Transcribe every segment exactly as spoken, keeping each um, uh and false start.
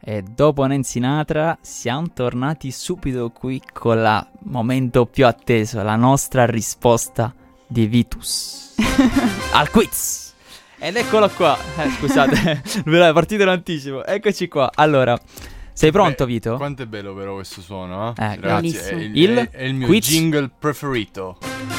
E dopo Nancy Sinatra siamo tornati subito qui con il momento più atteso, la nostra risposta di Vitus al quiz. Ed eccolo qua, eh, scusate, è partito in anticipo, eccoci qua. Allora, sei pronto, Beh, Vito? Quanto è bello però questo suono, eh? Eh, Ragazzi, è il, il, è, è il mio quiz. jingle preferito.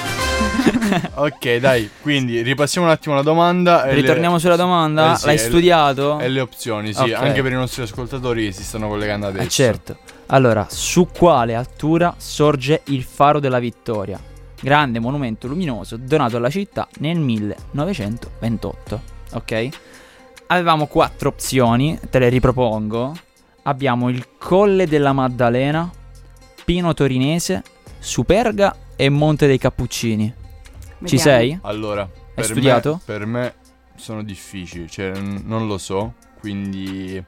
Ok, dai, quindi ripassiamo un attimo la domanda e Ritorniamo le... sulla domanda, eh sì, l'hai e studiato? Le, e le opzioni, sì, Okay. anche per i nostri ascoltatori che si stanno collegando adesso. Eh, certo. Allora, su quale altura sorge il Faro della Vittoria? Grande monumento luminoso donato alla città nel millenovecentoventotto. Ok? Avevamo quattro opzioni, te le ripropongo. Abbiamo il Colle della Maddalena, Pino Torinese, Superga e Monte dei Cappuccini. Ci Vediamo. sei? Allora, per studiato? me, per me sono difficili, cioè n- non lo so, quindi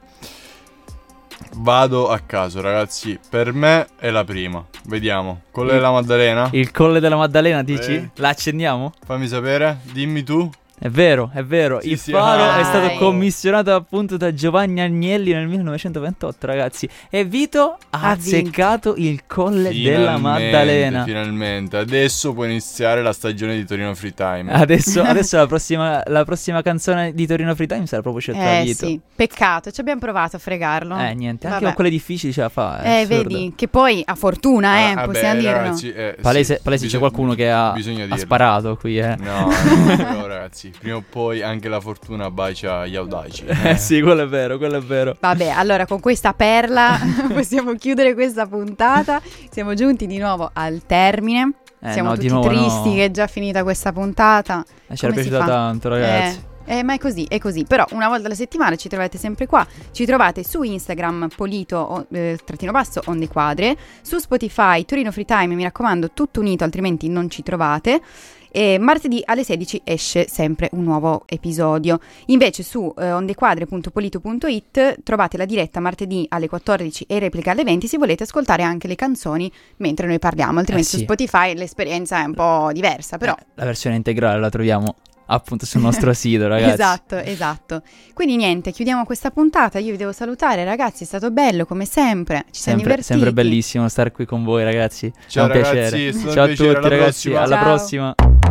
vado a caso, ragazzi. Per me è la prima. Vediamo. Colle Il- della Maddalena? Il Colle della Maddalena, dici? Eh. La accendiamo? Fammi sapere, dimmi tu. È vero, è vero. Sì, il sì, Faro ah. è stato Dai. commissionato appunto da Giovanni Agnelli nel millenovecentoventotto, ragazzi. E Vito ha Ha vinto. azzeccato il Colle della Finalmente, Maddalena. Finalmente, adesso può iniziare la stagione di Torino Free Time. Adesso, adesso la, prossima, la prossima canzone di Torino Free Time sarà proprio scelta da Eh Vito. sì, peccato, ci abbiamo provato a fregarlo. Eh niente, anche Vabbè. con quelle difficili ce la fa. È Eh, assurdo. vedi, che poi a fortuna, eh, Ah, vabbè, possiamo dirlo. ragazzi, eh, Palese, sì, palese c'è bisog- qualcuno che ha, bisogna ha dirlo. sparato qui, eh. No, no, no, ragazzi, prima o poi anche la fortuna bacia gli audaci. Eh sì, quello è vero, quello è vero. Vabbè, allora con questa perla possiamo chiudere questa puntata. Siamo giunti di nuovo al termine. Eh, Siamo no, tutti di nuovo tristi no. che è già finita questa puntata. Eh, ci era Come si piaciuta fa? tanto, ragazzi. Eh, eh, ma è così, è così. Però una volta alla settimana ci trovate sempre qua. Ci trovate su Instagram Polito o- eh, trattino basso Onde Quadre, su Spotify Torino Free Time, mi raccomando, tutto unito, altrimenti non ci trovate. E martedì alle sedici esce sempre un nuovo episodio. Invece su eh, ondequadre punto polito punto it trovate la diretta martedì alle quattordici e replica alle venti se volete ascoltare anche le canzoni mentre noi parliamo, altrimenti Eh sì. su Spotify l'esperienza è un po' diversa, però Eh, la versione integrale la troviamo appunto sul nostro sito, ragazzi. esatto, esatto. Quindi niente, chiudiamo questa puntata. Io vi devo salutare, ragazzi, è stato bello come sempre. Ci siamo Sempre, divertiti. sempre bellissimo stare qui con voi, ragazzi. Ciao, è un ragazzi, piacere. è stato un Ciao a piacere, tutti, alla ragazzi. prossima. Alla Ciao. prossima.